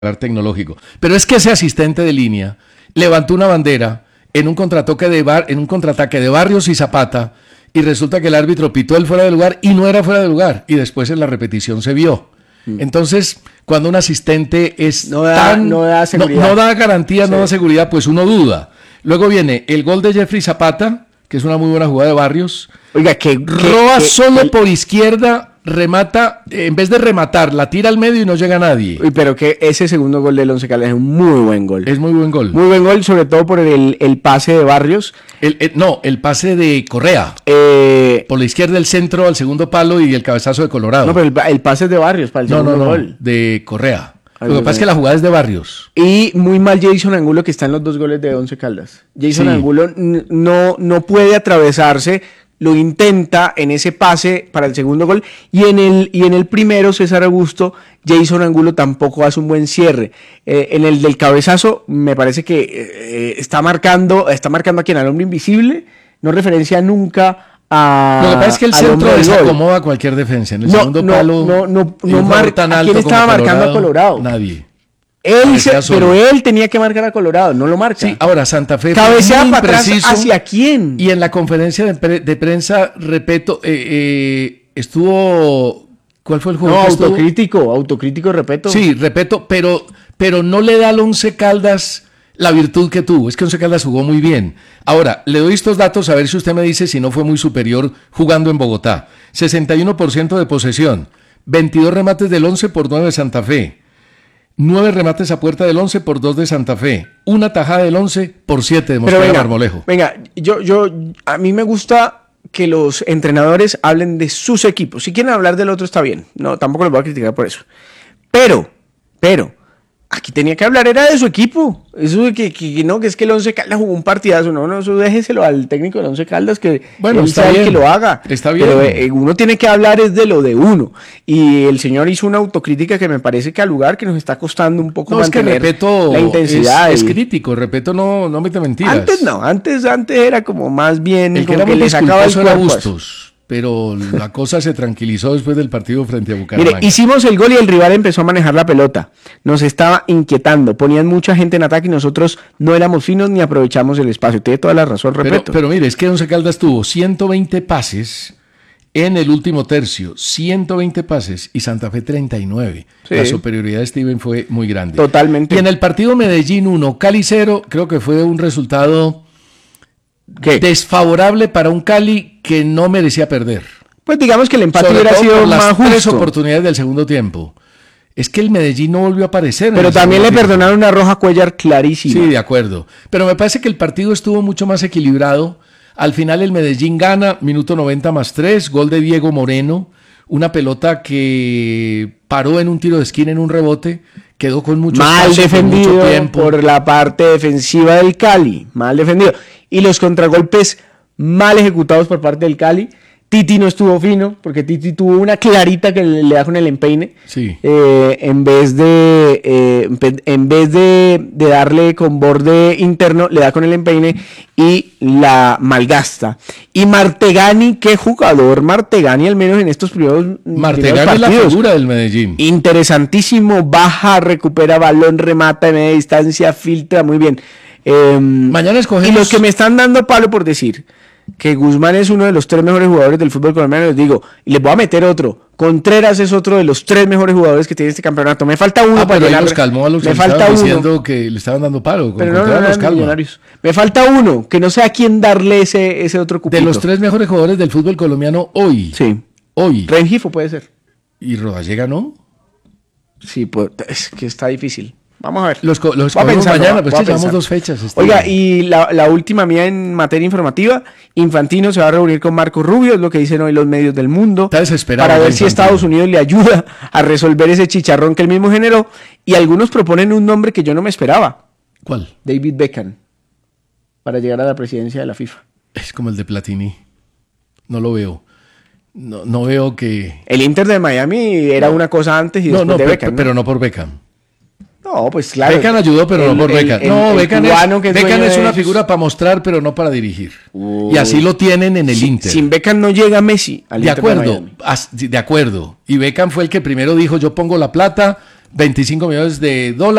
tecnológico. Pero es que ese asistente de línea levantó una bandera en un contraataque de Barrios y Zapata, y resulta que el árbitro pitó el fuera de lugar y no era fuera de lugar, y después en la repetición se vio. Entonces, cuando un asistente no da seguridad. No da garantías, sí, no da seguridad, pues uno duda. Luego viene el gol de Jeffrey Zapata, que es una muy buena jugada de Barrios. Oiga, Roa por izquierda, remata, en vez de rematar, la tira al medio y no llega a nadie. Uy, pero que ese segundo gol del Once Caldas es un muy buen gol. Es muy buen gol. Muy buen gol, sobre todo por el pase de Barrios. El pase de Correa. Por la izquierda del centro al segundo palo y el cabezazo de Colorado. No, pero el pase es de Barrios para el segundo gol. De Correa. Lo que pasa es que la jugada es de Barrios. Y muy mal Jason Angulo, que está en los 2 goles de Once Caldas. Jason Angulo no puede atravesarse, lo intenta en ese pase para el segundo gol, y en el primero, César Augusto, Jason Angulo tampoco hace un buen cierre. En el del cabezazo, me parece que está marcando a quien, al hombre invisible, no referencia nunca a... Lo que pasa es que el centro desacomoda cualquier defensa. En el segundo palo no marca. ¿A quién estaba marcando a Colorado? Nadie. Pero él tenía que marcar a Colorado, no lo marca. Sí, ahora Santa Fe cabecea para atrás, ¿hacia quién? Y en la conferencia de prensa, repito, estuvo... ¿Cuál fue el juego? No, autocrítico, repito. Sí, repito, pero no le da al Once Caldas la virtud que tuvo. Es que Once Caldas jugó muy bien. Ahora, le doy estos datos a ver si usted me dice si no fue muy superior jugando en Bogotá. 61% de posesión, 22 remates del Once por 9 de Santa Fe, 9 remates a puerta del Once por 2 de Santa Fe, una tajada del Once por 7 de Mosquera Marmolejo. Venga, a mí me gusta que los entrenadores hablen de sus equipos. Si quieren hablar del otro está bien, no, tampoco los voy a criticar por eso. Pero, aquí tenía que hablar era de su equipo. Eso de que es que el Once Caldas jugó un partidazo. No, eso déjeselo al técnico del Once Caldas, que bueno, él sabe que lo haga. Está bien. Pero uno tiene que hablar es de lo de uno. Y el señor hizo una autocrítica que me parece que al lugar que nos está costando un poco mantener la intensidad. Es crítico, Repeto no mete mentiras. Antes era como más bien el que le sacaba el cuerpo. Bustos. Pero la cosa se tranquilizó después del partido frente a Bucaramanga. Mire, hicimos el gol y el rival empezó a manejar la pelota. Nos estaba inquietando. Ponían mucha gente en ataque y nosotros no éramos finos ni aprovechamos el espacio. Tiene toda la razón, repito. Pero mire, es que Once Caldas tuvo 120 pases en el último tercio. 120 pases y Santa Fe 39. Sí. La superioridad de Steven fue muy grande. Totalmente. Y en el partido Medellín 1, Cali 0, creo que fue un resultado... desfavorable para un Cali que no merecía perder. Pues digamos que el empate hubiera sido más justo. 3 oportunidades del segundo tiempo. Es que el Medellín no volvió a aparecer. Pero también le perdonaron una roja Cuellar clarísima. Sí, de acuerdo. Pero me parece que el partido estuvo mucho más equilibrado. Al final el Medellín gana, minuto 90 más 3, gol de Diego Moreno, una pelota que paró en un tiro de esquina en un rebote, quedó con mucho mal defendido mucho tiempo por la parte defensiva del Cali, mal defendido. Y los contragolpes mal ejecutados por parte del Cali. Titi no estuvo fino, porque Titi tuvo una clarita que le da con el empeine. Sí. En vez de darle con borde interno, le da con el empeine y la malgasta. Y Martegani, qué jugador Martegani, al menos en estos primeros Martegani es la figura del Medellín. Interesantísimo, baja, recupera balón, remata de media distancia, filtra muy bien. Mañana escogemos... Y los que me están dando palo por decir que Guzmán es uno de los 3 mejores jugadores del fútbol colombiano, les digo, y les voy a meter otro. Contreras es otro de los 3 mejores jugadores que tiene este campeonato. Me falta uno para llenar. Los calmó a los que estaban diciendo que le estaban dando palo. Pero no los Millonarios. Me falta uno, que no sé a quién darle ese otro cupito. De los 3 mejores jugadores del fútbol colombiano hoy. Sí. Hoy. Rengifo puede ser. ¿Y Rodallega no? Sí, pues es que está difícil. Vamos a ver. Los pensamos mañana, pues llevamos 2 fechas. Oiga, y la última mía en materia informativa, Infantino se va a reunir con Marco Rubio, es lo que dicen hoy los medios del mundo, está desesperado para ver si Estados Unidos le ayuda a resolver ese chicharrón que él mismo generó, y algunos proponen un nombre que yo no me esperaba. ¿Cuál? David Beckham, para llegar a la presidencia de la FIFA. Es como el de Platini. No lo veo. No veo que... El Inter de Miami era una cosa antes y después de Beckham. Pero no por Beckham. No, pues claro. Beckham ayudó, pero no por Beckham. Beckham es una de figura para mostrar, pero no para dirigir. Y así lo tienen en el Inter. Sin Beckham no llega Messi al Inter de Miami. De acuerdo. Y Beckham fue el que primero dijo, yo pongo la plata, 25 millones de dólares.